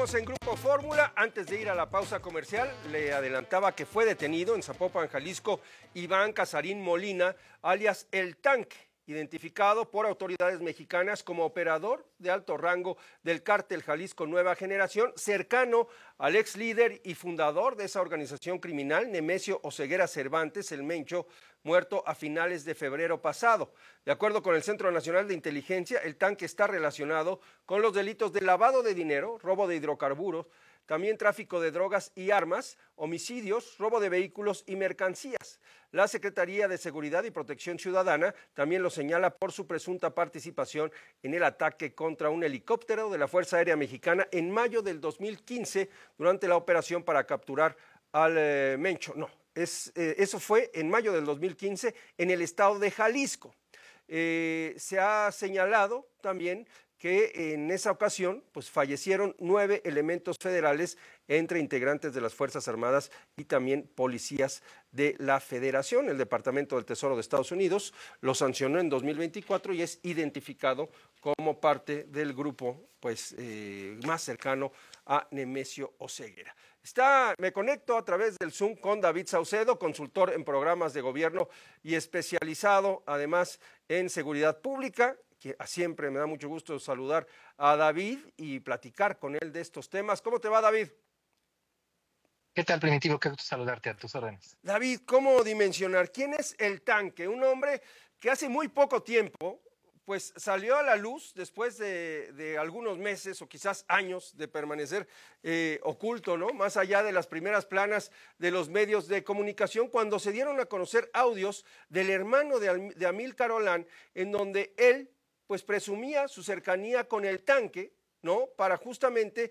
Seguimos en Grupo Fórmula. Antes de ir a la pausa comercial, le adelantaba que fue detenido en Zapopan, Jalisco, Iván Casarín Molina, alias El Tanque, identificado por autoridades mexicanas como operador de alto rango del cártel Jalisco Nueva Generación, cercano al ex líder y fundador de esa organización criminal, Nemesio Oseguera Cervantes, el Mencho, muerto a finales de febrero pasado. De acuerdo con el Centro Nacional de Inteligencia, el Tanque está relacionado con los delitos de lavado de dinero, robo de hidrocarburos, también tráfico de drogas y armas, homicidios, robo de vehículos y mercancías. La Secretaría de Seguridad y Protección Ciudadana también lo señala por su presunta participación en el ataque contra un helicóptero de la Fuerza Aérea Mexicana en mayo del 2015 durante la operación para capturar al Mencho. Eso fue en mayo del 2015 en el estado de Jalisco. Se ha señalado también que en esa ocasión pues fallecieron 9 elementos federales entre integrantes de las Fuerzas Armadas y también policías de la Federación. El Departamento del Tesoro de Estados Unidos lo sancionó en 2024 y es identificado como parte del grupo pues más cercano a Nemesio Oseguera. Me conecto a través del Zoom con David Saucedo, consultor en programas de gobierno y especializado además en seguridad pública, que siempre me da mucho gusto saludar a David y platicar con él de estos temas. ¿Cómo te va, David? ¿Qué tal, Primitivo? Qué gusto saludarte, a tus órdenes. David, ¿cómo dimensionar quién es El Tanque? Un hombre que hace muy poco tiempo pues salió a la luz después de algunos meses o quizás años de permanecer oculto, ¿no? Más allá de las primeras planas de los medios de comunicación, cuando se dieron a conocer audios del hermano de Amílcar Olán, en donde él pues presumía su cercanía con El Tanque, ¿no? Para justamente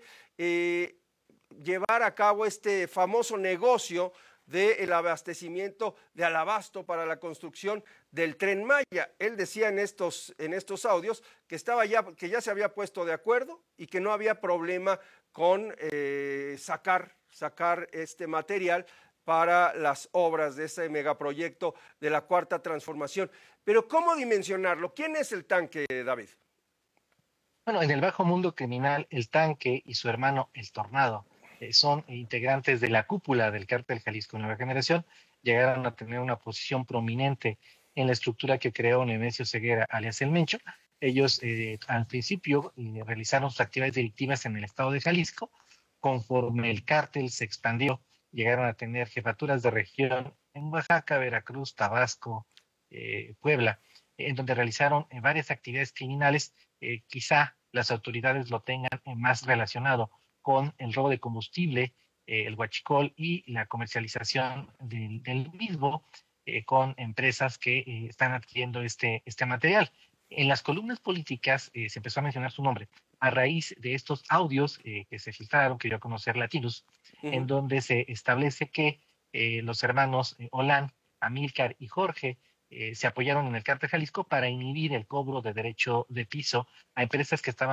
llevar a cabo este famoso negocio del abastecimiento de Alabasto para la construcción del Tren Maya. Él decía en estos audios que ya se había puesto de acuerdo y que no había problema con sacar este material para las obras de ese megaproyecto de la Cuarta Transformación. Pero ¿cómo dimensionarlo? ¿Quién es El Tanque, David? Bueno, en el bajo mundo criminal, El Tanque y su hermano El Tornado son integrantes de la cúpula del cártel Jalisco Nueva Generación. Llegaron a tener una posición prominente en la estructura que creó Nemesio Ceguera, alias El Mencho. Ellos al principio realizaron sus actividades delictivas en el estado de Jalisco. Conforme el cártel se expandió, llegaron a tener jefaturas de región en Oaxaca, Veracruz, Tabasco, Puebla, en donde realizaron varias actividades criminales. Quizá las autoridades lo tengan más relacionado con el robo de combustible, el huachicol y la comercialización del mismo con empresas que están adquiriendo este material. En las columnas políticas se empezó a mencionar su nombre a raíz de estos audios que se filtraron, que dio a conocer Latinus, en donde se establece que los hermanos Olán, Amílcar y Jorge se apoyaron en el cártel Jalisco para inhibir el cobro de derecho de piso a empresas que estaban